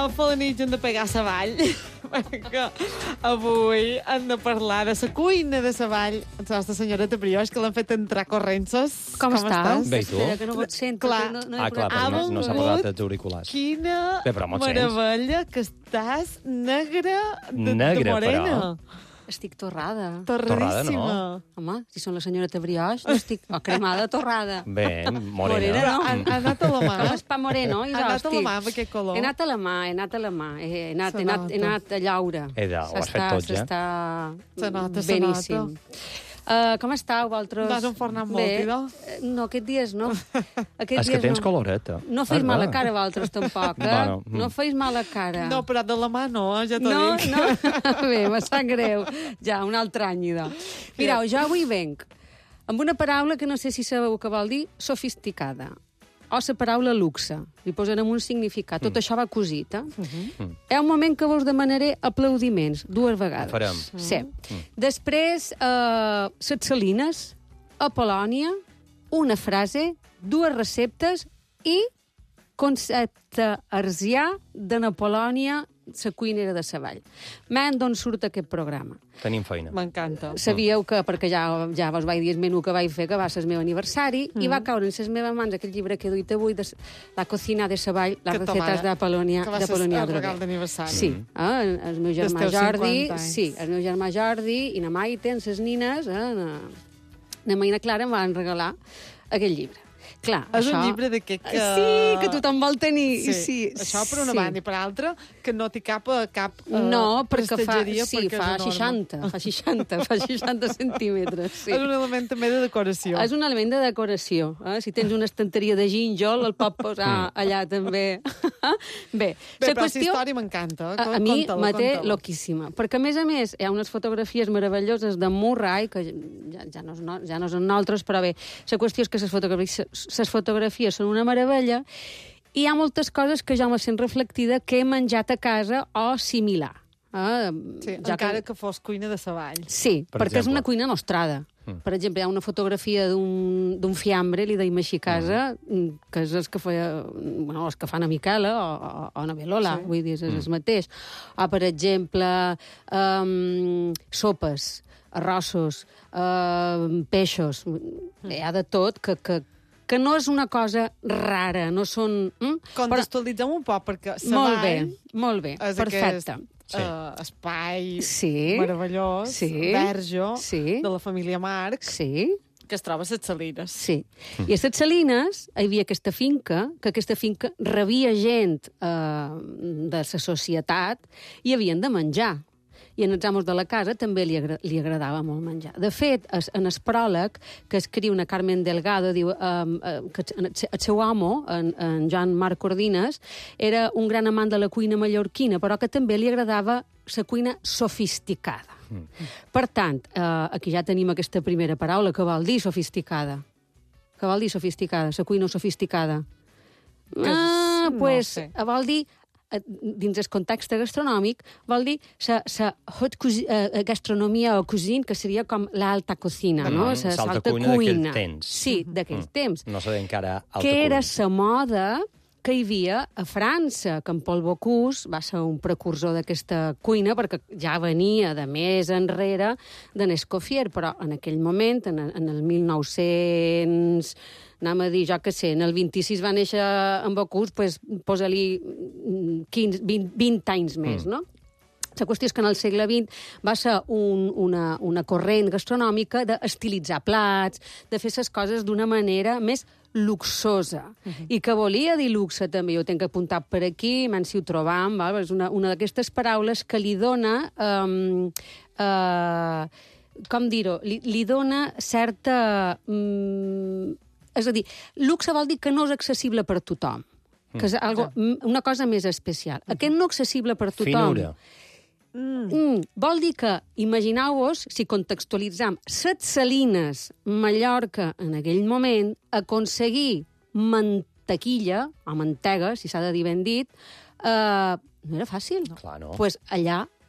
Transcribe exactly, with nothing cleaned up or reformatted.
fa la nit hem de pegar a Savall, perquè avui hem de parlar de la cuina de Savall. La nostra senyoreta Brioix, que l'han fet entrar corrences. Com, Com estàs? Bé, i tu? Espera, que no et sento. Clar. No, no Ah, clar, però no, no s'ha posat els auriculars. Quina Bé, però me'ls sents. meravella que estàs negra de, Negra, de morena. però. Estic torrada. Torradíssima. Torrada, Home, si són la senyoreta Brioix, no estic... O cremada, torrada. Bé, Morena, morena. no? Ha, ha anat a la mà. Com es pa moreno, i Ha anat a la estic. mà amb aquest color. He anat a la mà, he anat a la mà. He anat, Se he anat, he nota. anat a llaure. Eda, ho has fet S'està- tot, ja. S'està Se nota, se beníssim. Uh, com estàu, vosaltres? Vas enfornar molt, Bé. idò? Eh, No, aquests dies no. Aquests És que dies tens no. coloreta. No feis Ah, mala va. cara, vosaltres, tampoc, eh? Bueno, mm. No feis mala cara. No, però de la mà no, eh, ja t'ho No, dic. no. Bé, me sap greu. Ja, un altre any, idò. Mireu, jo avui venc amb una paraula que no sé si sabeu què vol dir, sofisticada. O la paraula luxe. Li posarem un significat. Tot això va cosit, eh? Mm. Hi ha un moment que vos demanaré aplaudiments, dues vegades. Ho farem. Sí. Després, eh, set salines, a Polònia, una frase, dues receptes i concepte arsià de Napolònia, la cuinera de Savall. Men, d'on surt aquest programa? Tenim feina. M'encanta. Sabíeu que, perquè ja, ja vos vaig dir el menú que vaig fer, que va ser el meu aniversari, mm. i va caure en les meves mans aquest llibre que he duit avui, de La cocina de Savall, les Que ta recetes mare, de Polònia. que va de ser Polònia el regal Droguer. d'aniversari. Sí, eh, el, el meu germà Dels teus Jordi, cinquanta anys. sí, el meu germà Jordi i na Maite, en ses nines, eh, na, na Maina Clara em van regalar aquest llibre. Clar, És això... un llibre d'aquest que... Sí, que tothom vol tenir. Sí, Sí, això per una sí. banda i per altra, que no t'hi cap a cap uh, No, perquè fa, prestatgeria, sí, perquè fa és enorme. seixanta, fa seixanta, fa seixanta centímetres. Sí. És un element també de decoració. És un element de decoració. Eh? Si tens una estanteria de gínjol, el pot posar allà també. Bé, Bé, la però qüestió... la història m'encanta. A, a mi me té loquíssima. Perquè, a més a més, hi ha unes fotografies meravelloses de Murray, que ja, ja, no, és no, ja no són nostres, però bé, la qüestió és que les fotografies, les fotografies són una meravella i hi ha moltes coses que jo me sent reflectida que he menjat a casa o similar. Eh? Sí, Ja encara que... que fos cuina de Savall. Sí, Per perquè és exemple. una cuina nostrada. Mm. Per exemple, hi ha una fotografia d'un d'un fiambre, li deim així a casa, mm. que és els que, feia, bueno, els que fan a Miquela o, o, o na Velola, Sí. vull dir, és mm. el mateix. O, per exemple, um, sopes, arrossos, uh, peixos, mm. hi ha de tot, que, que, que no és una cosa rara, no són... Mm? Contextualitzem un poc, perquè Savall... Molt bé, molt bé, és perfecte. Aquest, uh, espai Sí. meravellós, Sí. verge, Sí. de la família Marx, Sí. que es troba a les Salines. Sí. I a les Salines hi havia aquesta finca, que aquesta finca rebia gent eh, de la societat i havien de menjar. I en els amos de la casa també li, agra li agradava molt menjar. De fet, es, en el pròleg que escriu una Carmen Delgado, diu um, uh, que el seu amo, en, en Joan Marc Cordines, era un gran amant de la cuina mallorquina, però que també li agradava la cuina sofisticada. Mm. Per tant, eh, aquí ja tenim aquesta primera paraula, que vol dir sofisticada. Què vol dir sofisticada? La cuina sofisticada. Que Ah, no pues, sé. vol dir, eh, dins el context gastronòmic, vol dir la haute cuisine, eh, gastronomia o cuisine, que seria com l'alta cocina, Mm, no? l'alta La alta cuina d'aquell cuina. temps. Sí, d'aquells Mm. temps. No sé encara alta Que era cuina. la moda que hi havia a França, que en Paul Bocuse va ser un precursor d'aquesta cuina, perquè ja venia de més enrere d'en Escoffier, però en aquell moment, en, en el mil nou-cents, anem a dir, jo que sé, en el vint-i-sis va néixer en Bocuse, pues, posa-li quinze, vint, vint anys més, Mm. no? La qüestió és que en el segle vint va ser un, una, una corrent gastronòmica d'estilitzar plats, de fer les coses d'una manera més luxosa. Uh -huh. I que volia dir luxe, també, jo ho tenc apuntat per aquí, men si ho trobam, val? És una, una d'aquestes paraules que li dona... Um, uh, com dir-ho? Li, li dona certa... Um, és a dir, luxe vol dir que no és accessible per tothom, que és algo, una cosa més especial. Aquest no accessible per tothom... Finura. Mm. Mm, vol dir que, imagineu-vos, si contextualitzam, set Salines, Mallorca, en aquell moment, aconseguir mantequilla, o mantega, si s'ha de dir ben dit, eh, no era fàcil. Clar, no. Pues allà